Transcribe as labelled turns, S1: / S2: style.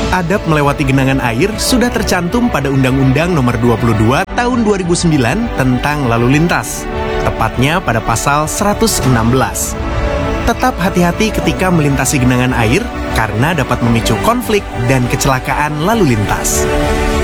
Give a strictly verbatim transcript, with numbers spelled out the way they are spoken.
S1: Adab melewati genangan air sudah tercantum pada Undang-Undang Nomor dua puluh dua Tahun dua ribu sembilan tentang lalu lintas, tepatnya pada pasal seratus enam belas. Tetap hati-hati ketika melintasi genangan air karena dapat memicu konflik dan kecelakaan lalu lintas.